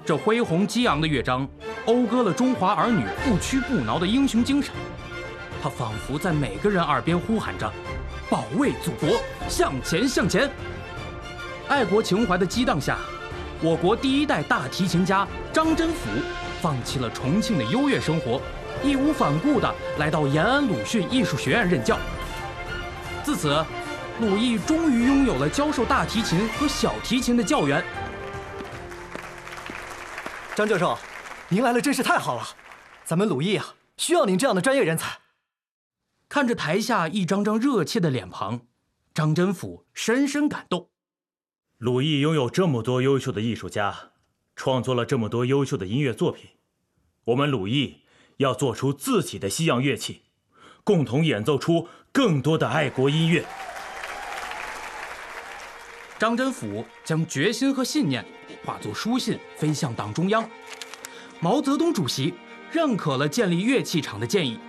这恢宏激昂的乐章，讴歌了中华儿女不屈不挠的英雄精神。它仿佛在每个人耳边呼喊着：“保卫祖国，向前向前！”爱国情怀的激荡下，我国第一代大提琴家张真甫放弃了重庆的优越生活，义无反顾地来到延安鲁迅艺术学院任教。自此，鲁艺终于拥有了教授大提琴和小提琴的教员。 张教授，您来了真是太好了，咱们鲁艺啊，需要您这样的专业人才。 看着台下一张张热切的脸庞，张真甫深深感动。 鲁艺拥有这么多优秀的艺术家，创作了这么多优秀的音乐作品，我们鲁艺要做出自己的西洋乐器，共同演奏出更多的爱国音乐。 张真甫将决心和信念化作书信飞向党中央，毛泽东主席认可了建立乐器厂的建议，